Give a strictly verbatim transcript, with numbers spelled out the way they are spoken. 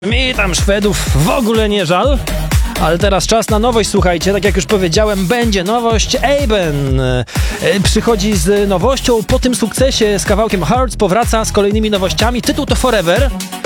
Mi tam Szwedów w ogóle nie żal. Ale teraz czas na nowość, słuchajcie, tak jak już powiedziałem, będzie nowość. Aben przychodzi z nowością, po tym sukcesie z kawałkiem Hearts powraca z kolejnymi nowościami. Tytuł to Forever.